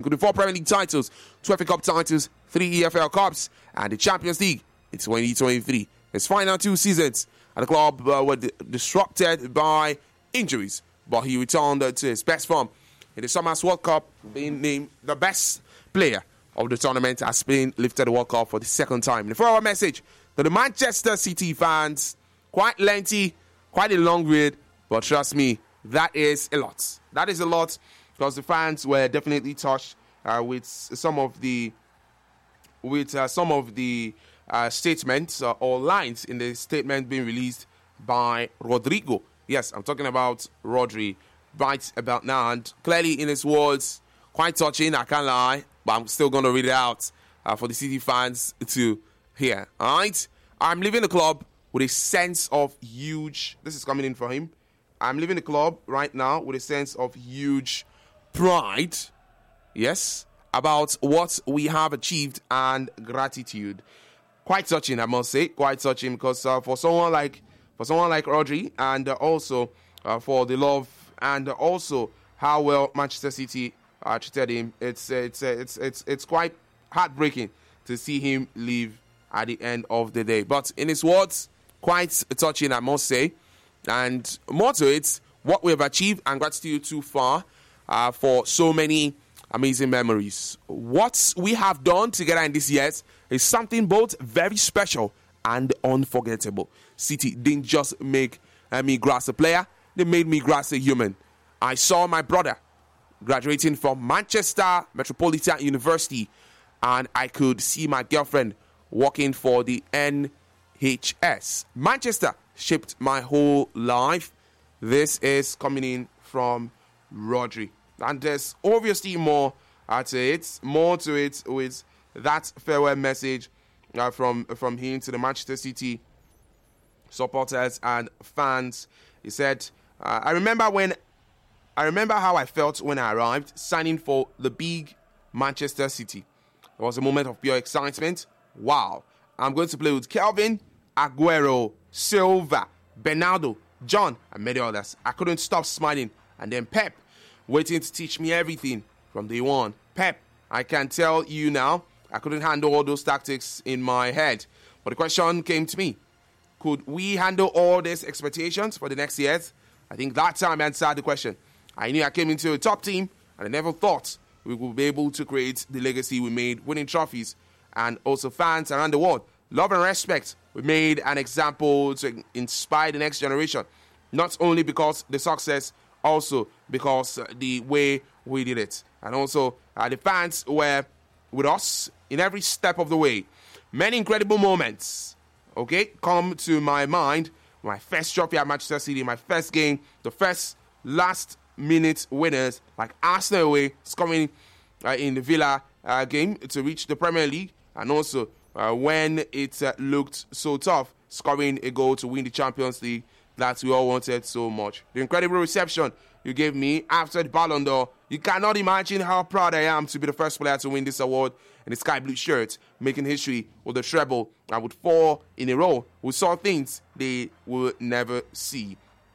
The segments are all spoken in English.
including 4 Premier League titles, 2 FA Cup titles, 3 EFL Cups, and the Champions League in 2023. His final 2 seasons at the club were disrupted by injuries, but he returned to his best form in the Summer's World Cup, being named the best player of the tournament as Spain lifted the World Cup for the second time. The forward message to the Manchester City fans, quite lengthy, quite a long read, but trust me, that is a lot. That is a lot because the fans were definitely touched with some of the statements or lines in the statement being released by Rodrigo. Yes, I'm talking about Rodri right about now, and clearly in his words, quite touching, I can't lie, but I'm still going to read it out for the City fans to hear. All right? I'm leaving the club with a sense of huge... This is coming in for him. I'm leaving the club right now with a sense of huge pride, yes, about what we have achieved and gratitude. Quite touching, I must say. Quite touching because for someone like Rodri, and also for the love and also how well Manchester City treated him, it's quite heartbreaking to see him leave at the end of the day. But in his words, quite touching, I must say. And more to it, what we have achieved and gratitude too far for so many amazing memories. What we have done together in these years is something both very special and unforgettable. City didn't just make me grass a player, they made me grass a human. I saw my brother graduating from Manchester Metropolitan University, and I could see my girlfriend working for the NHS. Manchester shaped my whole life. This is coming in from Rodri. And there's obviously more to it with that farewell message from him to the Manchester City supporters and fans. He said, I remember how I felt when I arrived, signing for the big Manchester City. It was a moment of pure excitement. Wow, I'm going to play with Kelvin, Aguero, Silva, Bernardo, John, and many others. I couldn't stop smiling. And then Pep, waiting to teach me everything from day one. Pep, I can tell you now, I couldn't handle all those tactics in my head. But the question came to me, could we handle all these expectations for the next years? I think that time I answered the question. I knew I came into a top team, and I never thought we would be able to create the legacy we made, winning trophies, and also fans around the world. Love and respect. We made an example to inspire the next generation. Not only because the success, also because the way we did it. And also the fans were with us in every step of the way. Many incredible moments, come to my mind. My first trophy at Manchester City, my first game, the first last-minute winners like Arsenal away, scoring in the Villa game to reach the Premier League, and also when it looked so tough, scoring a goal to win the Champions League that we all wanted so much. The incredible reception you gave me after the Ballon d'Or, you cannot imagine how proud I am to be the first player to win this award in the sky blue shirt, making history with the treble, and with 4 in a row. We saw things they will never see.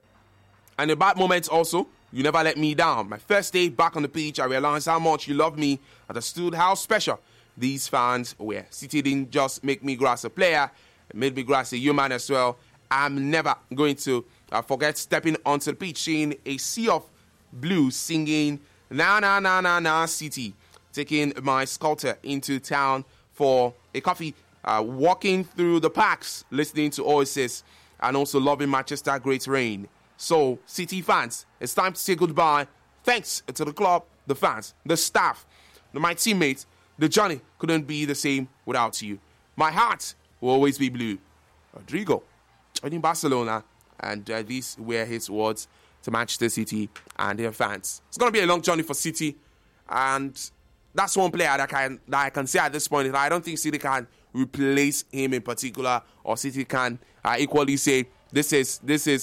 And the bad moments also, you never let me down. My first day back on the pitch, I realized how much you love me, understood how special these fans were. City didn't just make me grass a player, it made me grass a human as well. I'm never going to forget stepping onto the pitch, seeing a sea of blue singing "Na Na Na Na Na City," taking my scooter into town for a coffee, walking through the parks, listening to Oasis, and also loving Manchester Great Rain. So, City fans, it's time to say goodbye. Thanks to the club, the fans, the staff, my teammates. The journey couldn't be the same without you. My heart will always be blue. Rodrigo, joining Barcelona, and these were his words to Manchester City and their fans. It's going to be a long journey for City, and that's one player that I can say at this point that I don't think City can replace him in particular, or City can equally say this is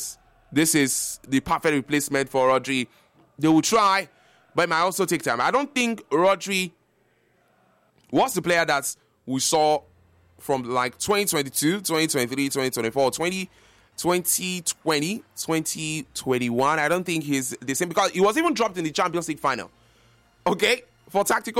the perfect replacement for Rodri. They will try, but it might also take time. I don't think Rodri was the player that we saw from like 2022, 2023, 2024, 2020, 2021. I don't think he's the same because he was even dropped in the Champions League final. For tactical